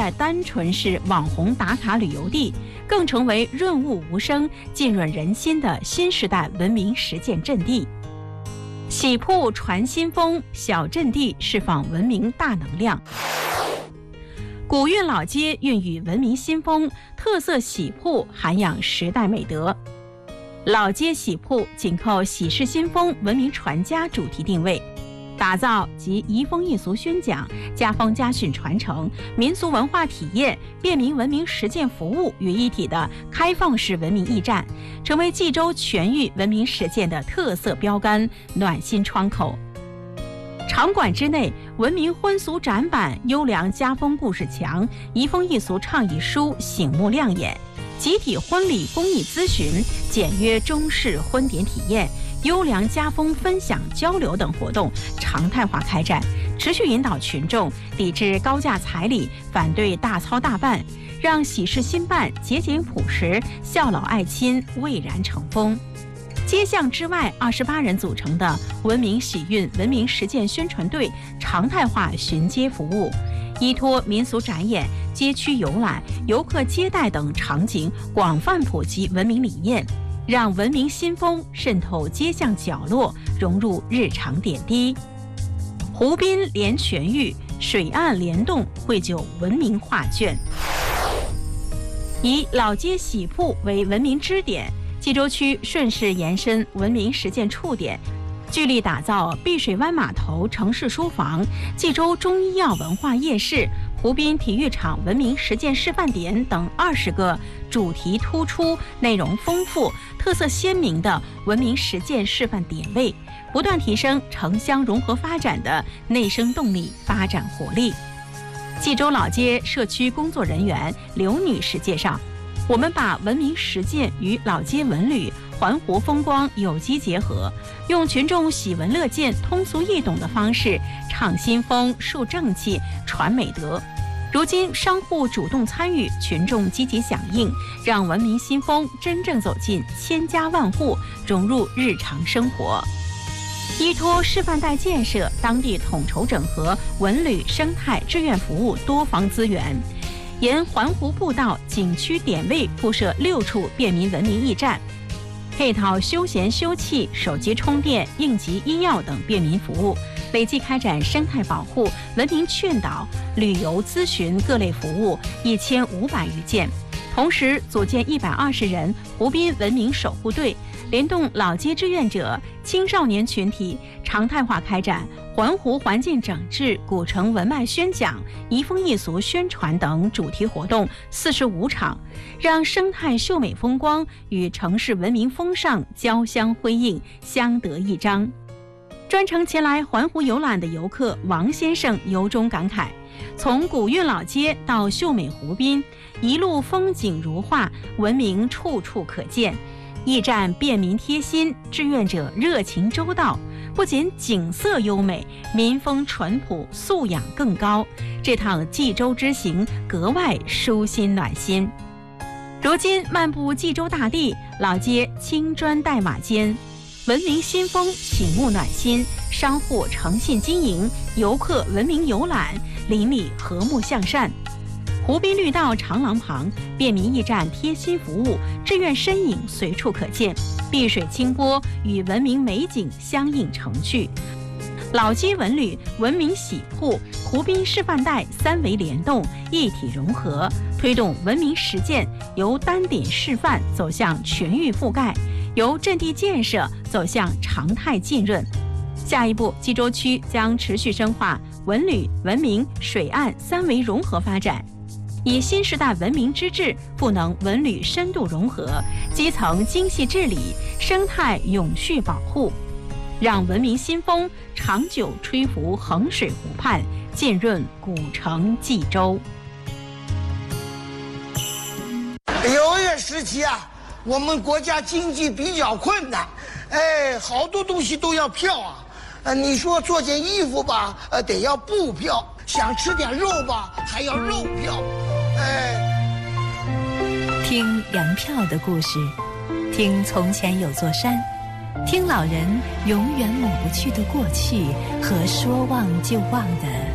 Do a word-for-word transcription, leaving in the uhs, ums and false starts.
再单纯是网红打卡旅游地，更成为润物无声、浸润人心的新时代文明实践阵地。喜铺传新风，小阵地释放文明大能量。古韵老街孕育文明新风，特色喜铺涵养时代美德。老街喜铺紧扣喜事新风、文明传家主题定位，打造集移风易俗宣讲、家风家训传承、民俗文化体验、便民文明实践服务于一体的开放式文明驿站，成为冀州全域文明实践的特色标杆、暖心窗口。场馆之内，文明婚俗展板、优良家风故事墙、移风易俗倡议书醒目亮眼，集体婚礼公益咨询、简约中式婚典体验、优良家风分享交流等活动常态化开展，持续引导群众抵制高价彩礼，反对大操大办，让喜事新办节俭朴实、孝老爱亲蔚然成风。街巷之外，二十八人组成的文明喜运文明实践宣传队常态化巡街服务，依托民俗展演、街区游览、游客接待等场景，广泛普及文明理念，让文明新风渗透街巷角落，融入日常点滴。湖滨连泉域，水岸联动，绘就文明画卷。以老街喜铺为文明支点，冀州区顺势延伸文明实践触点，聚力打造碧水湾码头城市书房、冀州中医药文化夜市、湖滨体育场文明实践示范点等二十个主题突出、内容丰富、特色鲜明的文明实践示范点位，不断提升城乡融合发展的内生动力、发展活力。冀州老街社区工作人员刘女士介绍，我们把文明实践与老街文旅、环湖风光有机结合，用群众喜闻乐见、通俗易懂的方式唱新风、树正气、传美德。如今商户主动参与，群众积极响应，让文明新风真正走进千家万户，融入日常生活。依托示范带建设，当地统筹整合文旅、生态、志愿服务多方资源，沿环湖步道景区点位铺设六处便民文明驿站，配套休闲休憩、手机充电、应急医药等便民服务，累计开展生态保护、文明劝导、旅游咨询各类服务一千五百余件。同时组建一百二十人湖滨文明守护队，联动老街志愿者、青少年群体，常态化开展环湖环境整治、古城文脉宣讲、移风易俗宣传等主题活动四十五场，让生态秀美风光与城市文明风尚交相辉映，相得益彰。专程前来环湖游览的游客王先生由衷感慨，从古韵老街到秀美湖滨，一路风景如画，文明处处可见。驿站便民贴心，志愿者热情周到，不仅景色优美，民风淳朴，素养更高。这趟冀州之行格外舒心暖心。如今漫步冀州大地，老街青砖黛瓦间，文明新风醒目暖心，商户诚信经营，游客文明游览，邻里和睦向善。湖滨绿道长廊旁，便民驿站贴心服务，志愿身影随处可见，碧水清波与文明美景相映成趣。老街文旅、文明喜铺、湖滨示范带三维联动，一体融合，推动文明实践由单点示范走向全域覆盖，由阵地建设走向常态浸润。下一步，冀州区将持续深化文旅、文明、水岸三维融合发展，以新时代文明之治赋能文旅深度融合，基层精细治理，生态永续保护，让文明新风长久吹拂衡水湖畔，浸润古城冀州。 有些时期啊，我们国家经济比较困难，哎，好多东西都要票啊。呃，你说做件衣服吧，呃，得要布票；想吃点肉吧，还要肉票。哎， 听粮票的故事，听从前有座山，听老人永远抹不去的过去和说忘就忘的